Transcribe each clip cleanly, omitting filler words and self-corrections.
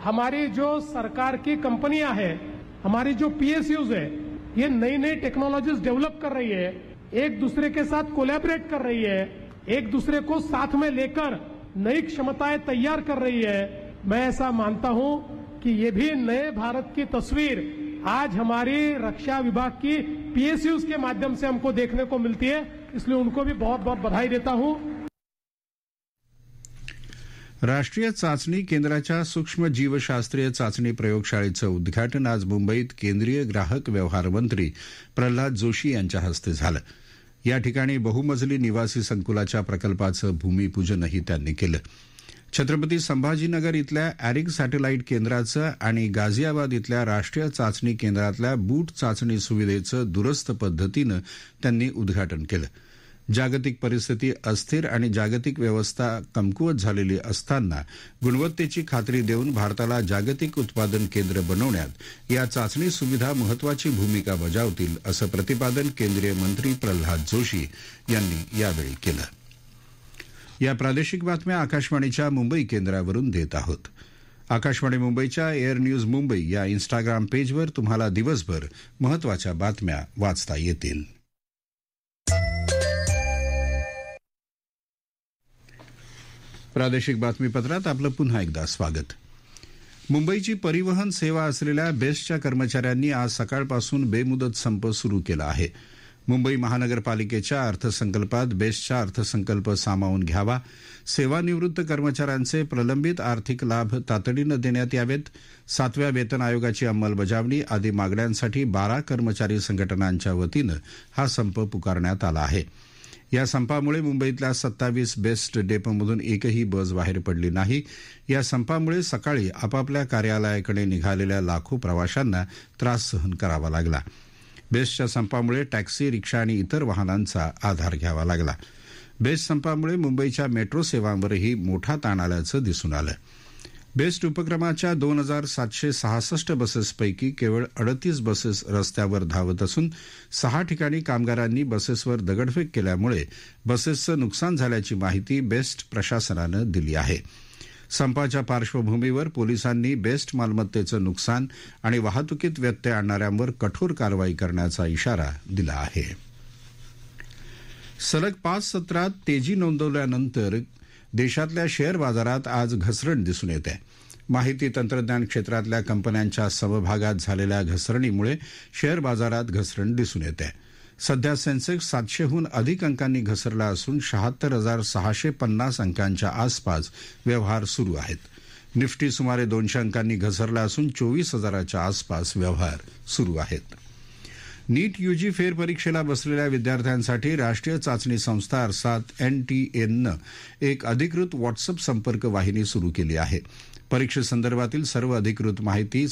हमारी जो सरकार की कंपनियां हैं, हमारी जो PSUs है, ये नई नई टेक्नोलॉजीज डेवलप कर रही है, एक दूसरे के साथ कोलैबोरेट कर रही है, एक दूसरे को साथ में लेकर नई क्षमताएं तैयार कर रही है। मैं ऐसा मानता हूं कि ये भी नए भारत की तस्वीर आज हमारी रक्षा विभाग की PSUs के माध्यम से हमको देखने को मिलती है, इसलिए उनको भी बहुत बहुत बधाई देता हूं। राष्ट्रीय चाचणी केंद्राच्या सूक्ष्म जीवशास्त्रीय चाचणी प्रयोगशाळेचं उद्घाटन आज मुंबईत केंद्रीय ग्राहक व्यवहार मंत्री प्रल्हाद जोशी यांच्या हस्ते झालं। या ठिकाणी बहुमजली निवासी संकुलाच्या प्रकल्पाचं भूमिपूजनही त्यांनी केलं। छत्रपती संभाजीनगर इथल्या एरिक सॅटेलाईट केंद्राचं आणि गाझियाबाद इथल्या राष्ट्रीय चाचणी केंद्रातल्या बूट चाचणी सुविधेचं दूरस्थ पद्धतीनं त्यांनी उद्घाटन केलं। जागतिक परिस्थिती अस्थिर आणि जागतिक व्यवस्था कमकुवत झालेली असताना गुणवत्तेची खात्री देऊन भारताला जागतिक उत्पादन केंद्र बनवण्यात या चाचणी सुविधा महत्वाची भूमिका बजावतील असं प्रतिपादन केंद्रीय मंत्री प्रल्हाद जोशी यांनी यावेळी केलं। या प्रादेशिक बातम्या आकाशवाणीच्या मुंबई केंद्रावरून देत आहोत। आकाशवाणी मुंबईच्या एअर न्यूज मुंबई या इंस्टाग्राम पेजवर तुम्हाला दिवसभर महत्वाच्या बातम्या वाचता येतील। प्रादेशिक बातमीपत्रात आपलं पुन्हा एकदा स्वागत। मुंबईची परिवहन सेवा असलेल्या बेस्टच्या कर्मचाऱ्यांनी आज सकाळपासून बेमुदत संप सुरू केला आहे। मुंबई महानगरपालिकेच्या अर्थसंकल्पात बेस्टचा अर्थसंकल्प सामावून घ्यावा, सेवानिवृत्त कर्मचाऱ्यांचे प्रलंबित आर्थिक लाभ तातडीनं देण्यात यावेत, 7व्या वेतन आयोगाची अंमलबजावणी आदी मागण्यांसाठी 12 कर्मचारी संघटनांच्या वतीनं हा संप पुकारण्यात आला आहे। या संपामुळे मुंबईतल्या 27 बेस्ट डेपोमधून एकही बस बाहेर पडली नाही। या संपामुळे सकाळी आपापल्या कार्यालयाकडे निघालेल्या लाखो प्रवाशांना त्रास सहन करावा लागला। बेस्टच्या संपामुळे टॅक्सी, रिक्षा आणि इतर वाहनांचा आधार घ्यावा लागला। बेस्ट संपामुळे मुंबईच्या मेट्रो सेवांवरही मोठा ताण आल्याचं दिसून आलं। बेस्ट उपक्रमाच्या 2766 बसेसपैकी केवळ 38 बसेस रस्त्यावर धावत असून 6 ठिकाणी कामगारांनी बसेसवर दगडफेक केल्यामुळे बसेसचं नुकसान झाल्याची माहिती बेस्ट प्रशासनानं दिली आहे। संपाच्या पार्श्वभूमीवर पोलिसांनी बेस्ट मालमत्तेचं नुकसान आणि वाहतुकीत व्यत्यय आणणाऱ्यांवर कठोर कारवाई करण्याचा इशारा दिला आहे। सलग 5 सत्रात तेजी नोंदवल्यानंतर देशातल्या शेअर बाजारात आज घसरण दिसून येते। माहिती तंत्रज्ञान क्षेत्रातल्या कंपन्यांच्या समभागात झालेल्या घसरणीमुळे शेअर बाजारात घसरण दिसून येते। सध्या सेन्सेक्स 700हून अधिक अंकांनी घसरला असून 76,650 अंकांच्या आसपास व्यवहार सुरू आहेत। निफ्टी सुमारे 200 अंकांनी घसरला असून 24,000च्या आसपास व्यवहार सुरू आहेत। नीट यूजी फेरपरीक्षेला बसलेल्या विद्यार्थ्यांसाठी राष्ट्रीय चाचणी संस्था अर्थात NTAनं एक अधिकृत व्हॉट्सअप संपर्क वाहिनी सुरू केली आहे। परीक्षेसंदर्भातील सर्व अधिकृत माहिती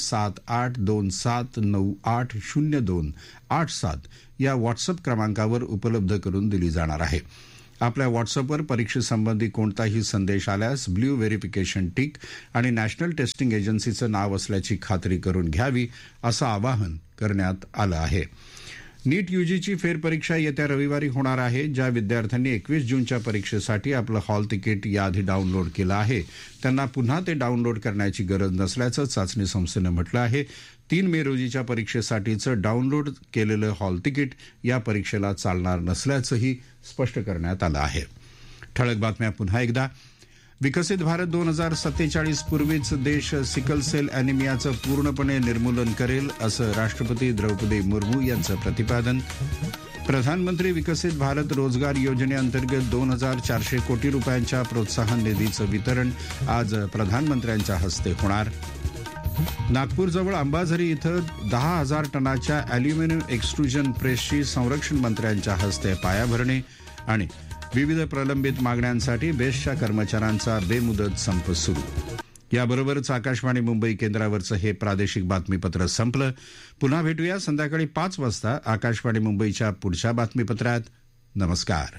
7827980287 या व्हॉट्सअप क्रमांकावर उपलब्ध करून दिली जाणार आहे। आपल्या व्हॉट्सअपवर परीक्षेसंबंधी कोणताही संदेश आल्यास ब्ल्यू व्हेरिफिकेशन टिक आणि नॅशनल टेस्टिंग एजन्सीचं नाव असल्याची खात्री करून घ्यावी असं आवाहन करण्यात आलं आहे। नीट यूजीची फेरपरीक्षा येत्या रविवारी होणार आहे। ज्या विद्यार्थ्यांनी 21 जूनच्या परीक्षेसाठी आपलं हॉल तिकीट याआधी डाउनलोड केलं आहे त्यांना पुन्हा ते डाउनलोड करण्याची गरज नसल्याचं चाचणी संस्थेनं म्हटलं आहे। 3 मे रोजीच्या परीक्षेसाठीचं डाउनलोड केलेलं हॉल तिकीट या परीक्षेला चालणार नसल्याचंही स्पष्ट करण्यात आलं आहे। ठळक बातम्या पुन्हा एकदा। विकसित भारत 2047 पूर्वीच देश सिकल सेल अॅनिमियाचं पूर्णपणे निर्मूलन करेल असं राष्ट्रपती द्रौपदी मुर्मू यांचं प्रतिपादन। प्रधानमंत्री विकसित भारत रोजगार योजनेअंतर्गत 2400 कोटी रुपयांच्या प्रोत्साहन निधीचं वितरण आज प्रधानमंत्र्यांच्या हस्ते होणार। नागपूरजवळ अंबाझरी इथं 10,000 टनाच्या अॅल्युमिनियम एक्सट्रुजन प्रेसची संरक्षण मंत्र्यांच्या हस्ते पायाभरणी आणि विविध प्रलंबित मागण्यांसाठी बेस्टच्या कर्मचाऱ्यांचा बेमुदत संप सुरू। याबरोबरच आकाशवाणी मुंबई केंद्रावरचं हे प्रादेशिक बातमीपत्र संपलं। पुन्हा भेटूया संध्याकाळी 5 वाजता आकाशवाणी मुंबईच्या पुढच्या बातमीपत्रात। नमस्कार।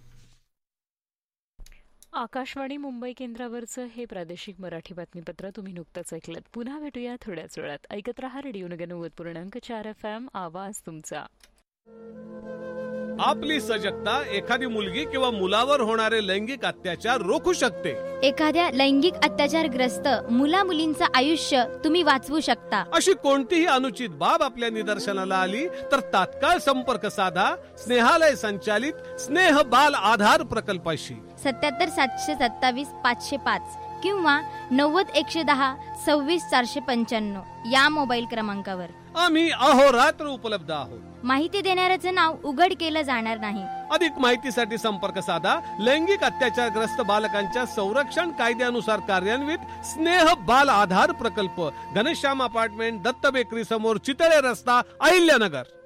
आकाशवाणी मुंबई केंद्रावरचं हे प्रादेशिक मराठी बातमीपत्र तुम्ही नुकतंच ऐकलं। पुन्हा भेटूया थोड्याच वेळात। ऐकत रहा रेडिओ नगर 90.4 FM आवाज तुमचा। आपली सजगता एखादी मुलगी किंवा मुलावर होणारे लैंगिक अत्याचार रोखू शकते. एखाद्या लैंगिक अत्याचारग्रस्त मुला मुलींचं आयुष्य तुम्ही वाचवू शकता. अशी कोणतीही अनुचित बाब आपल्या निदर्शनाला आली तर तात्काळ संपर्क साधा स्नेहालय संचालित स्नेह बाल आधार प्रकल्पाशी. 77 727 505 किंवा 90 110 26 495 या मोबाईल क्रमांकावर आम्ही अहोरात्र उपलब्ध आहोत. माहिती देणाऱ्याचं नाव उघड केलं जाणार नाही. अधिक माहितीसाठी संपर्क साधा लैंगिक अत्याचारग्रस्त बालकांच्या संरक्षण कायद्यानुसार कार्यान्वित स्नेह बाल आधार प्रकल्प, घनश्याम अपार्टमेंट, दत्त बेकरी समोर, चितळे रस्ता, अहिल्यानगर.